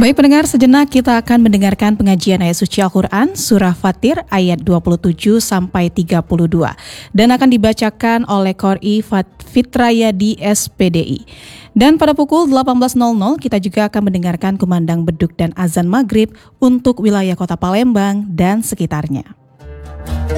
Baik pendengar, sejenak kita akan mendengarkan pengajian ayat suci Al-Quran Surah Fatir ayat 27 sampai 32 dan akan dibacakan oleh Qori Fitrayadi SPDI. Dan pada pukul 18.00 kita juga akan mendengarkan kumandang beduk dan azan maghrib untuk wilayah kota Palembang dan sekitarnya.